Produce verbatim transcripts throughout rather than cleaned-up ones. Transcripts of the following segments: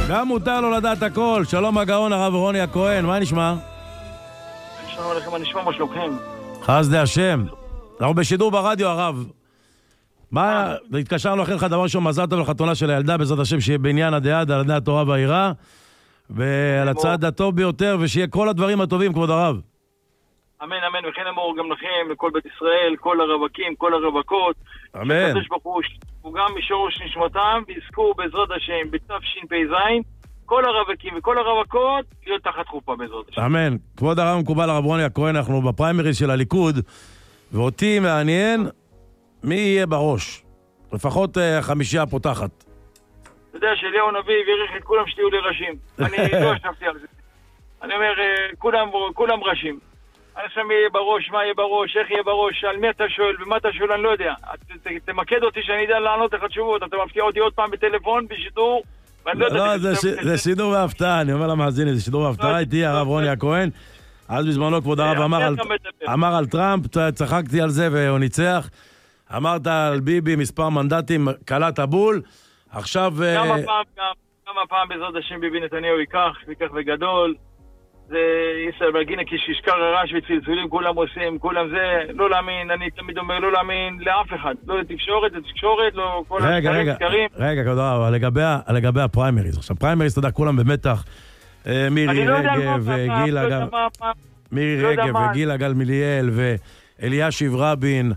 גם מותר לו לדעת הכל. שלום הגאון הרב רוני הכהן, מה נשמע? שלום עליכם, מה נשמע, מה שלומכם? חסדי השם. אנחנו בשידור ברדיו הרב. מה, התקשרנו אחרי לך דבר ראשון, מזל טוב לחתונה של הילדה, בעזרת השם שיהיה בעניין הדעת, על הדעת התורה והיראה, ועל הצעד הטוב ביותר, ושיהיה כל הדברים הטובים, כבוד הרב. אמן, אמן, וכן אמור גם לכם, לכל בית ישראל, כל הרווקים, כל הרווקות. אמן. שקדוש ברוך הוא גם משורש נשמתם, ויזכו בעזרת השם בתשפ"ז, כל הרווקים וכל הרווקות להיות תחת חופה בעזרת השם. אמן. כבוד הרב מקובל הרב רוני הכהן, אנחנו בפריימריז של הליכוד, ואותי מעניין מי יהיה בראש. לפחות uh, חמישייה פותחת. אתה יודע שאליהו נביא והעריך את כולם שתהיו לראשים. אני לא חשבתי על זה. אני אומר, uh, כולם, כולם ראשים. אני חושב מי יהיה בראש, מה יהיה בראש, איך יהיה בראש, על מי אתה שואל ומה אתה שואל, אני לא יודע. ת, ת, תמקד אותי שאני יודע לענות לך תשובות. אתה מפתיע אותי עוד פעם בטלפון, בשידור, ואני לא יודע... לא, זה, ש... זה שידור והפתעה, אני אומר למאזינים, זה שידור והפתעה, איתי הרב רוני הכהן. אז בזמנו כבוד הרב אמר על, אמר על טראמפ, צחקתי על זה והוא ניצח. אמרת על ביבי מספר מנדטים, קלט הבול. עכשיו... כמה פעם, כמה פעם בעזרת השם ביבי נתניהו ייקח, ייקח וגדול. זה ישראל בגינה כשישקר הרעש וצלצולים, כולם עושים, כולם זה, לא להאמין, אני תמיד אומר לא להאמין לאף אחד, לא לתקשורת, לתקשורת, לא כל רגע, רגע, רגע, כבוד הרב, לגבי הפריימריז, עכשיו פריימריז, אתה יודע, כולם במתח, מירי רגב וגילה, מירי רגב וגילה גלמיליאל ואלישיב רבין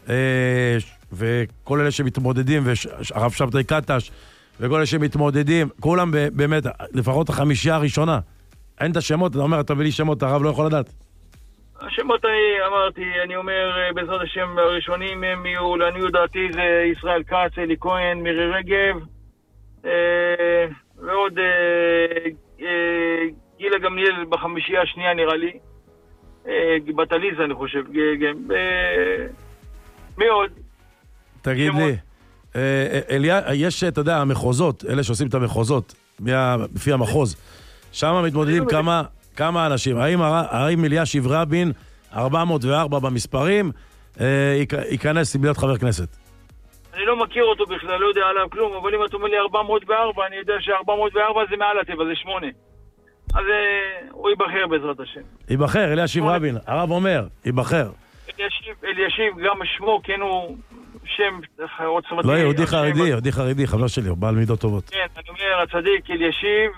וכל אלה שמתמודדים, והרב שבתאי קטש וכל אלה שמתמודדים, כולם באמת, לפחות החמישייה הראשונה. אין את השמות, אתה אומר, אתה בלי שמות, הרב לא יכול לדעת. השמות אני אמרתי, אני אומר, בעזרת השם הראשונים הם יהיו, לעניות דעתי זה ישראל כץ, אלי כהן, מירי רגב, אה, ועוד אה, אה, גילה גמליאל בחמישייה השנייה נראה לי, אה, בת עליזה אני חושב, אה, מי עוד? תגיד שמות. לי, אה, אליה, יש, אתה יודע, המחוזות, אלה שעושים את המחוזות, לפי המחוז, שם מתמודדים כמה, כמה אנשים. האם, האם אלישיב רבין, ארבע מאות וארבע במספרים, אה, ייכנס להיות חבר כנסת? אני לא מכיר אותו בכלל, לא יודע עליו כלום, אבל אם אתה אומר לי ארבע מאות וארבע, אני יודע ש-ארבע מאות וארבע זה מעל הטבע, זה שמונה. אז אה, הוא ייבחר בעזרת השם. ייבחר, אלישיב רבין. הרב אומר, ייבחר. אלישיב, אלישיב גם שמו, כן הוא שם עוצמתי. לא, יהודי חרדי, יהודי חרדי, חבר שלי, הוא בעל מידות טובות. כן, אני אומר, הצדיק אלישיב,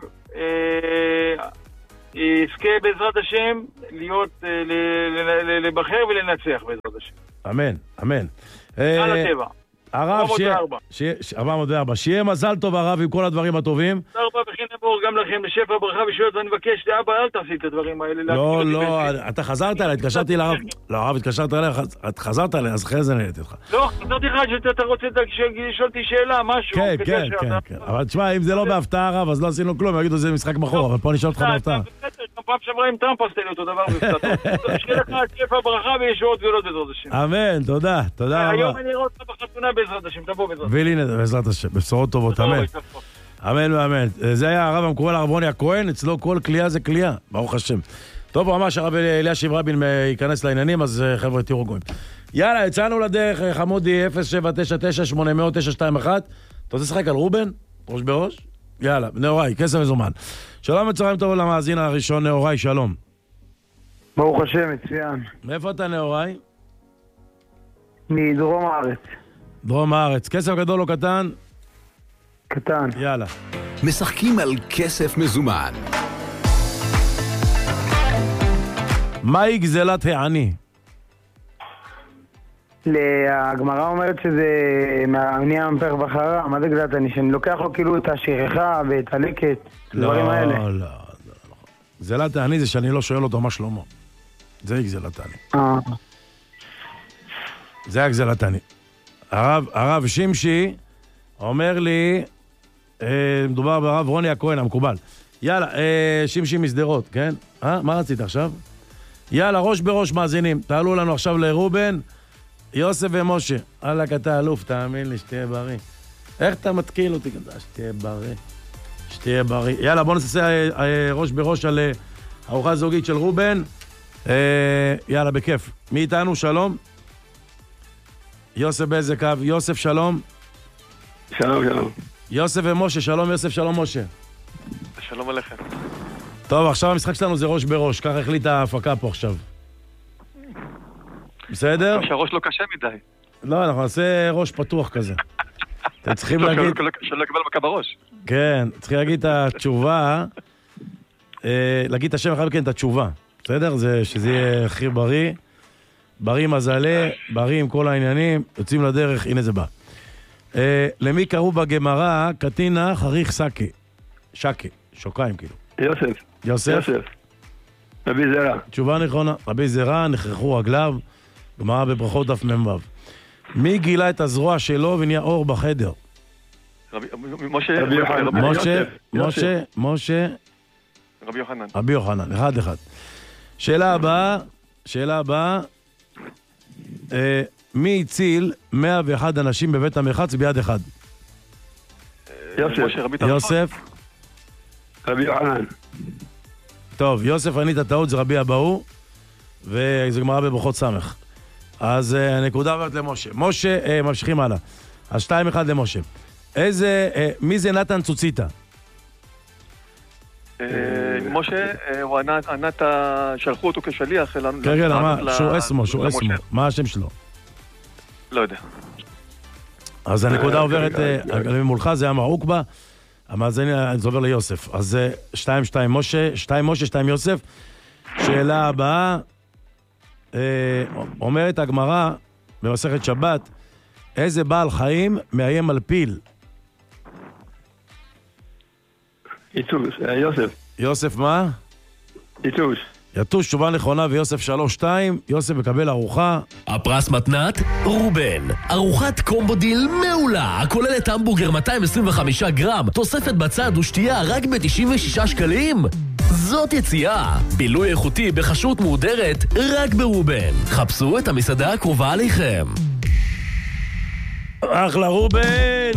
יזכה בעזרת השם להיות, לבחר ולנצח בעזרת השם. אמן, אמן. על הטבע. הרב, ארבע מאות וארבע, שיהיה מזל טוב הרב עם כל הדברים הטובים. תודה רבה וכן נבור גם לכם לשפע ברכה ושויות, ואני מבקש לאבא אל תעשי את הדברים האלה. לא, לא, אתה חזרת אליי, התקשרתי לרב, לא הרב, התקשרת אליי, את חזרת אליי, אז אחרי זה נהייתי לך. לא, חזרתי לך שאתה רוצה לשאול אותי שאלה, משהו. כן, כן, כן, אבל תשמע, אם זה לא בהפתעה הרב, אז לא עשינו כלום, יגידו זה משחק מחור, אבל פה נשאל אותך בהפתעה. פעם שעברה עם טראמפ עשיתי אותו דבר שיהיה לך שפע ברכה וישועות גדולות בעזרת השם. אמן, תודה, תודה רבה. היום אני רואה אותך בחתונה בעזרת השם, תבוא בעזרת השם. והנה, בעזרת השם, בבשורות טובות, אמן. אמן ואמן. זה היה הרב המקובל הרב רוני הכהן, אצלו כל כלייה זה כלייה, ברוך השם. טוב, ממש הרב אלישיב רבין ייכנס לעניינים, אז חבר'ה תראו גויים. יאללה, יצאנו לדרך, חמודי, אפס שבע תשע תשע שמונה אפס אפס תשע שתיים אחת. אתה רוצה לשחק על רובן? ראש בראש? יאללה, נאורי, כסף מזומן. שלום וצהריים טוב למאזין הראשון, נאורי, שלום. ברוך השם, מצוין. מאיפה אתה נאורי? מדרום הארץ. דרום הארץ. כסף גדול או קטן? קטן. יאללה. משחקים על כסף מזומן. מהי גזלת העני? הגמרא אומרת שזה מעני המפר בחרה. מה זה גזלת העני? שאני לוקח לו כאילו את השכחה ואת הלקט, הדברים האלה. לא, לא, לא. גזלת העני זה שאני לא שואל אותו מה שלמה. זה גזלת העני. אה. זה הגזלת העני. הרב, הרב שמשי אומר לי, אה, מדובר ברב רוני הכהן המקובל. יאללה, אה, שמשי מסדרות, כן? אה? מה רצית עכשיו? יאללה, ראש בראש מאזינים. תעלו לנו עכשיו לרובן, יוסף ומשה. אללה, אתה אלוף, תאמין לי, שתהיה בריא. איך אתה מתקיל אותי? שתהיה בריא. שתהיה בריא. יאללה, בוא נעשה אה, אה, ראש בראש על אה, ארוחה זוגית של רובן. אה, יאללה, בכיף. מי איתנו? שלום. יוסף באיזה קו? יוסף, שלום. שלום, שלום. יוסף ומשה, שלום יוסף, שלום משה. שלום עליכם. טוב, עכשיו המשחק שלנו זה ראש בראש, ככה החליטה ההפקה פה עכשיו. בסדר? שהראש לא קשה מדי. לא, אנחנו נעשה ראש פתוח כזה. אתם צריכים להגיד... שלא יקבל מכה בראש. כן, צריכים להגיד את התשובה, להגיד את השם אחר מכן את התשובה. בסדר? זה שזה יהיה הכי בריא. בריא מזלה, בריא עם כל העניינים, יוצאים לדרך, הנה זה בא. למי קראו בגמרא קטינה חריך סקי? שקי, שוקיים כאילו. יוסף. יוסף? יוסף. רבי זרע. תשובה נכונה. רבי זרע, נחרחו רגליו, גמרא בברכות דף מ"ו. מי גילה את הזרוע שלו ונהיה אור בחדר? משה, רבי יוחנן. משה, משה, משה, רבי יוחנן. רבי יוחנן, אחד אחד. שאלה הבאה, שאלה הבאה, אה, מי הציל מאה ואחד אנשים בבית המרחץ ביד אחד? יוסף. יוסף? רבי יוחנן. טוב, יוסף ענית טעות, זה רבי אבאו, וזה גמרא בברכות סמך. אז אה, הנקודה עוברת למשה. משה, אה, ממשיכים הלאה. אז שתיים אחד למשה. איזה, אה, מי זה נתן צוציטה? משה, הוא ענת, שלחו אותו כשליח. כן, כן, שהוא אסמו, שהוא אסמו. מה השם שלו? לא יודע. אז הנקודה עוברת, מולך זה היה מעוקבה, אבל זה עובר ליוסף. אז זה שתיים, שתיים משה, שתיים משה, שתיים יוסף. שאלה הבאה, אומרת הגמרא במסכת שבת, איזה בעל חיים מאיים על פיל? יתוש, יוסף. יוסף מה? יתוש. יתוש, תשובה נכונה, ויוסף שלוש שתיים, יוסף מקבל ארוחה. הפרס מתנת רובן, ארוחת קומבו דיל מעולה, הכוללת המבורגר מאתיים עשרים וחמישה גרם, תוספת בצד ושתייה רק ב-תשעים ושישה שקלים. זאת יציאה, בילוי איכותי בחשות מודרת רק ברובן. חפשו את המסעדה הקרובה עליכם. אחלה רובן!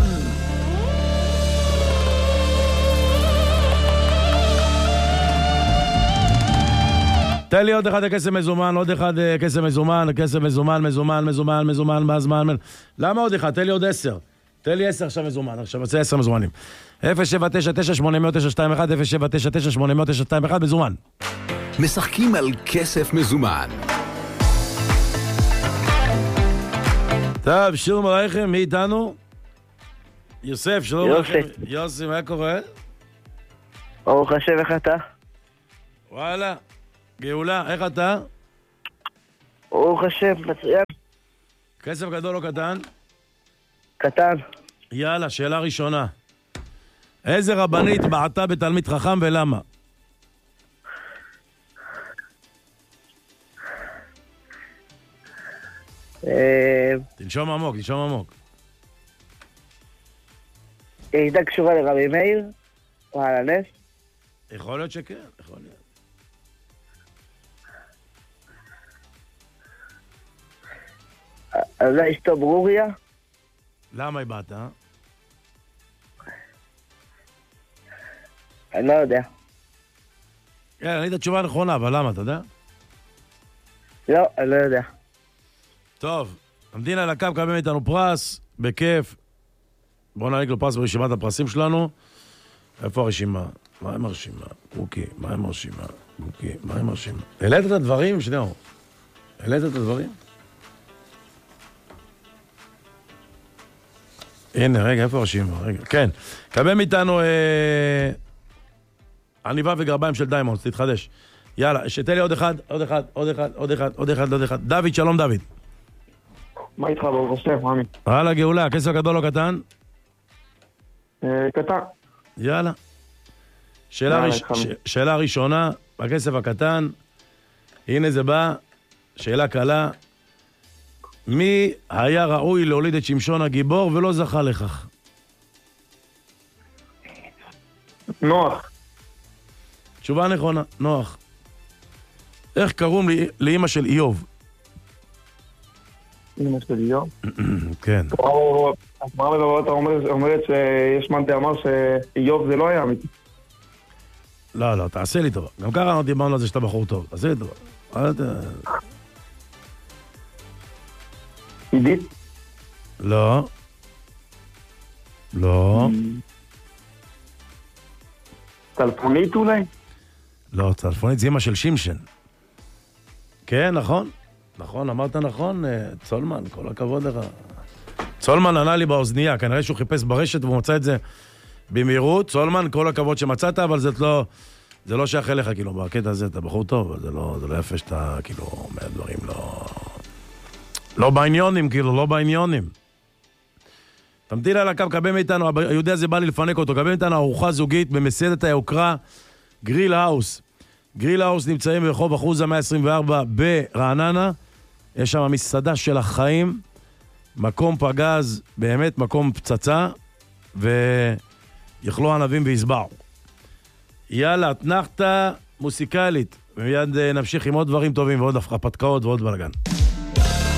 תן לי עוד אחד כסף מזומן, עוד אחד כסף מזומן, כסף מזומן, מזומן, מזומן, מזומן, מזומן. למה עוד אחד? תן לי עוד עשר. תן לי עשר עכשיו מזומן, עכשיו עושה עשר מזומנים. אפס שבע תשע תשע שמונה תשע שתיים אחת, אפס שבע תשע תשע שמונה תשע שתיים אחת, מזומן. משחקים על כסף מזומן. טוב, שלום עליכם, מי איתנו? יוסף, שלום עליכם. יוסף, מה קורה? ברוך השם, איך אתה? וואלה. גאולה, איך אתה? ברוך השם, מצוין. כסף גדול או קטן? קטן. יאללה, שאלה ראשונה. איזה רבנית בעטה בתלמיד חכם ולמה? תנשום עמוק, תנשום עמוק. היא הייתה קשורה לרבי מאיר? או על הנס? יכול להיות שכן, יכול להיות. אז זה אשתו ברוריה? למה היא באת? אני לא יודע. כן, אני את התשובה הנכונה, אבל למה, אתה יודע? לא, אני לא יודע. טוב, המדינה על הקו קבל מאיתנו פרס, בכיף. בואו נעניק לו פרס ברשימת הפרסים שלנו. איפה הרשימה? מה עם הרשימה? אוקיי, מה עם הרשימה? אוקיי, מה עם הרשימה? העלית את הדברים? שנייה. העלית את הדברים? הנה, רגע, איפה הרשימה? רגע, כן. קבל מאיתנו אה, עניבה וגרביים של דיימונדס, תתחדש. יאללה, שתן לי עוד אחד, עוד אחד, עוד אחד, עוד אחד, עוד אחד, עוד אחד. דוד, שלום דוד. מה איתך ברוך השם, מאמי? הלאה, גאולה, כסף גדול או קטן? קטן. יאללה. שאלה, ראש... ש... שאלה ראשונה, בכסף הקטן, הנה זה בא, שאלה קלה. מי היה ראוי להוליד את שמשון הגיבור ולא זכה לכך? נוח. תשובה נכונה, נוח. איך קראו לאמא של איוב? אמא של איוב? כן. הגמרא בברות אומרת שיש מאן דאמר שאיוב זה לא היה אמיתי. לא, לא, תעשה לי טובה. גם ככה לא דיברנו על זה שאתה בחור טוב. תעשה לי טובה. עידית? לא. לא. צלפונית אולי? לא, צלפונית זה אמא של שמשן. כן, נכון. נכון, אמרת נכון, צולמן, כל הכבוד לך. צולמן ענה לי באוזנייה, כנראה שהוא חיפש ברשת והוא מצא את זה במהירות. צולמן, כל הכבוד שמצאת, אבל זה לא, זה לא שייך אליך, כאילו, בקטע הזה אתה בחור טוב, אבל זה לא, זה לא יפה שאתה, כאילו, אומר דברים לא... לא בעניונים, כאילו, לא בעניונים. תמתין על הקו, קבל מאיתנו, היהודי הזה בא לי לפנק אותו, קבל מאיתנו ארוחה זוגית במסעדת היוקרה, גריל האוס. גריל האוס נמצאים ברחוב אחוזה מאה עשרים וארבע ברעננה, יש שם מסעדה של החיים, מקום פגז, באמת מקום פצצה, ויכלו ענבים ויסבעו. יאללה, תנחתה מוסיקלית, ומיד נמשיך עם עוד דברים טובים ועוד הפתקאות ועוד בלגן.